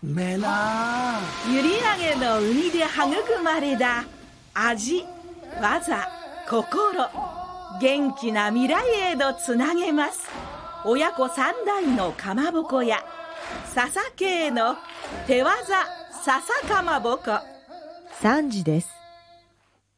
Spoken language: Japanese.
うめえな。 閖上の海で育まれた味、技、心、元気な未来へとつなげます。親子三代のかまぼこ屋、笹家の手技笹かまぼこ。 3時です。